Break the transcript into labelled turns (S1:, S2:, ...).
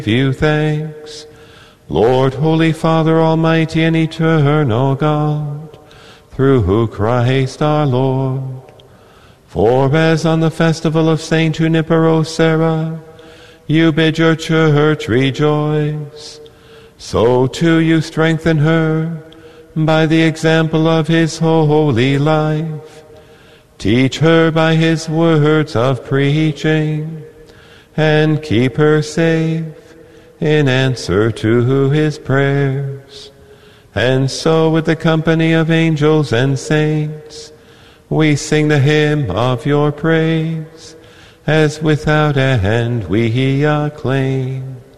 S1: you thanks, Lord, Holy Father, Almighty and Eternal God, through Christ our Lord. For as on the festival of Saint Junipero Serra, you bid your church rejoice, so too you strengthen her by the example of his holy life. Teach her by his words of preaching, and keep her safe in answer to his prayers. And so with the company of angels and saints, we sing the hymn of your praise, as without end we acclaim.